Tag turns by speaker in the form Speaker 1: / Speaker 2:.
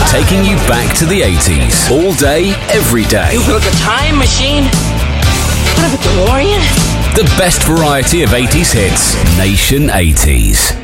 Speaker 1: taking you back to the 80s. All day, every day.
Speaker 2: You built a time machine? What if it's a DeLorean?
Speaker 1: The best variety of 80s hits. Nation 80s.